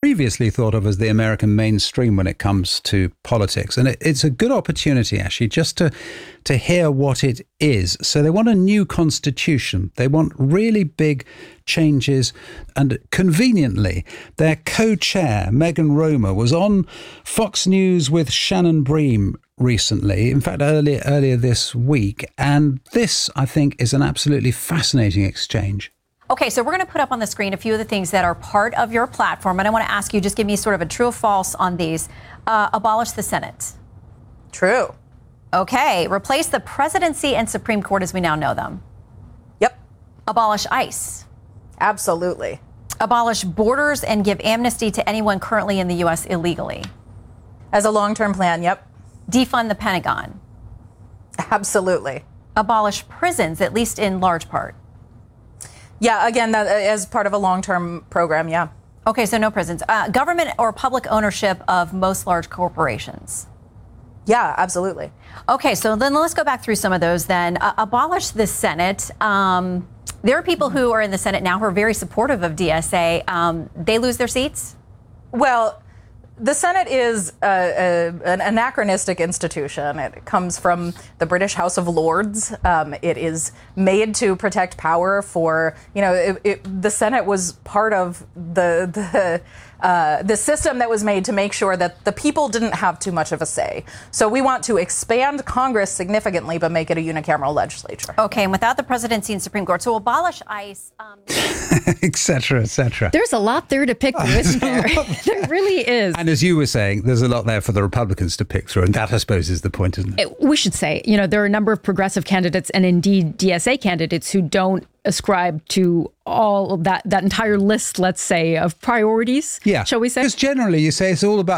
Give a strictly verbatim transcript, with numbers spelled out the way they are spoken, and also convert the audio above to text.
previously thought of as the American mainstream when it comes to politics. And it, it's a good opportunity, actually, just to, to hear what it is. So they want a new constitution. They want really big changes. And conveniently, their co-chair, Megan Romer, was on Fox News with Shannon Bream recently, in fact, earlier, earlier this week. And this, I think, is an absolutely fascinating exchange. Okay, so we're going to put up on the screen a few of the things that are part of your platform. And I want to ask you, just give me sort of a true or false on these. Uh, abolish the Senate. True. Okay, replace the presidency and Supreme Court as we now know them. Yep. Abolish ICE. Absolutely. Abolish borders and give amnesty to anyone currently in the U S illegally. As a long-term plan, yep. Defund the Pentagon. Absolutely. Abolish prisons, at least in large part. Yeah, again, that, as part of a long-term program, yeah. Okay, so no prisons. Uh, government or public ownership of most large corporations. Yeah, absolutely. Okay, so then let's go back through some of those then. Uh, abolish the Senate. Um, there are people who are in the Senate now who are very supportive of D S A. Um, they lose their seats? Well, the Senate is a, a, an anachronistic institution. It comes from the British House of Lords. Um, it is made to protect power for, you know, it, it, the Senate was part of the the uh, the system that was made to make sure that the people didn't have too much of a say. So we want to expand Congress significantly, but make it a unicameral legislature. Okay, and without the presidency and Supreme Court. So abolish ICE. Um... et cetera, et cetera. There's a lot there to pick through, isn't there? There really is. And as you were saying, there's a lot there for the Republicans to pick through. And that, I suppose, is the point, isn't it? We should say, you know, there are a number of progressive candidates and indeed D S A candidates who don't ascribe to all of that, that entire list, let's say, of priorities, yeah. shall we say? Because generally you say it's all about